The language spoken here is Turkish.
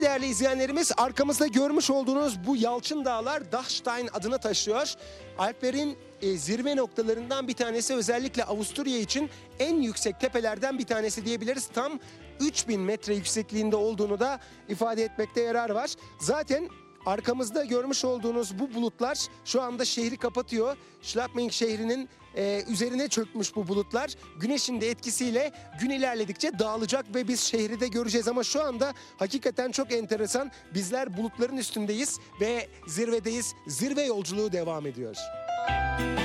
Değerli izleyenlerimiz, arkamızda görmüş olduğunuz bu Yalçın Dağlar Dachstein adını taşıyor. Alplerin zirve noktalarından bir tanesi, özellikle Avusturya için en yüksek tepelerden bir tanesi diyebiliriz. Tam 3000 metre yüksekliğinde olduğunu da ifade etmekte yarar var. Zaten arkamızda görmüş olduğunuz bu bulutlar şu anda şehri kapatıyor. Schladming şehrinin üzerine çökmüş bu bulutlar. Güneşin de etkisiyle gün ilerledikçe dağılacak ve biz şehri de göreceğiz. Ama şu anda hakikaten çok enteresan. Bizler bulutların üstündeyiz ve zirvedeyiz. Zirve yolculuğu devam ediyor.